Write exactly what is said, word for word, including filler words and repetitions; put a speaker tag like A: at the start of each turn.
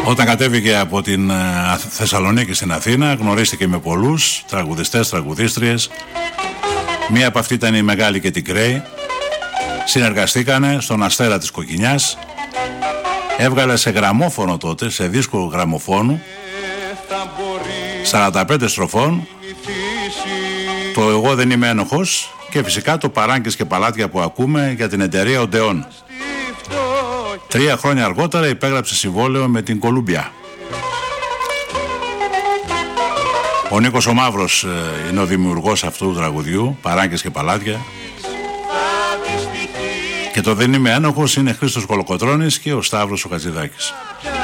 A: Όταν κατέβηκε από την Θεσσαλονίκη στην Αθήνα, γνωρίστηκε με πολλούς τραγουδιστές, τραγουδίστριες. Μία από αυτή ήταν η Μεγάλη και την Κρέη. Συνεργαστήκανε στον Αστέρα της Κοκκινιάς. Έβγαλε σε γραμμόφωνο τότε, σε δίσκο γραμμοφώνου, σαράντα πέντε στροφών, το «Εγώ δεν είμαι ένοχος» και φυσικά το «Παράγκες και Παλάτια» που ακούμε για την εταιρεία Οντεόν. Τρία χρόνια αργότερα υπέγραψε συμβόλαιο με την Κολούμπια. Ο Νίκος ο Μαύρος είναι ο δημιουργός αυτού του τραγουδιού, «Παράγκες και Παλάτια». Και το «Δεν είμαι ένοχος» είναι Χρήστος Κολοκοτρώνης και ο Σταύρος ο Χατζηδάκης.